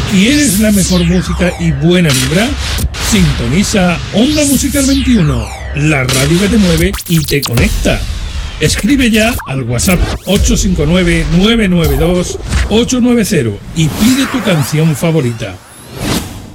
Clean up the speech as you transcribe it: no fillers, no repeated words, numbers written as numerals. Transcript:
¿Quieres la mejor música y buena vibra? Sintoniza Onda Musical 21, la radio que te mueve y te conecta. Escribe ya al WhatsApp 859-992-890 y pide tu canción favorita.